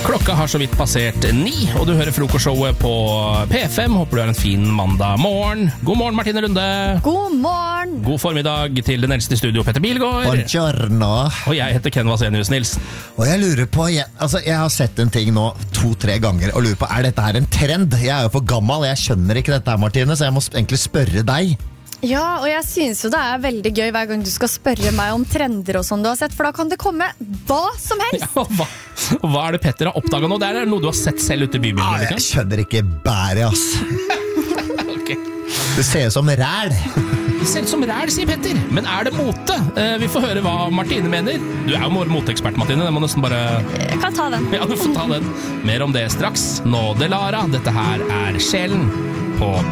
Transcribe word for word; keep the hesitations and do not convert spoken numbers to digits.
Klokka har så vidt passert ni, og du hører frokostshowet på P fem. Håper du har en fin mandag morgen. God morgen, Martine Lunde. God morgen. God formiddag til den eldste i studio, Petter Bilgaard. Buongiorno. Og jeg heter Ken Vasenius Nilsen. Og jeg lurer på, jeg, altså jeg har sett en ting nå to-tre ganger, og lurer på, er dette her en trend? Jeg er jo for gammel, jeg skjønner ikke dette her, Martine, så jeg må egentlig spørre deg. Ja, og jeg synes jo det er veldig gøy hver gang du skal spørre meg om trender og sånn du har sett, for da kan det komme hva som helst. Ja, hva, hva er det Petter har oppdaget nå? Det er noe du har sett selv ute i bybildet. Ah, jeg skjønner ikke bæret, ass. Okay. Det ser ut som ræl. Det ser ut som ræl, sier Petter. Men er det mote? Eh, vi får høre hva Martine mener. Du er jo moteekspert, Martine. Det må nesten bare... Jeg kan ta den. Ja, du får ta den. Mer om det straks. Nå, Delara. Dette her er Sjelen på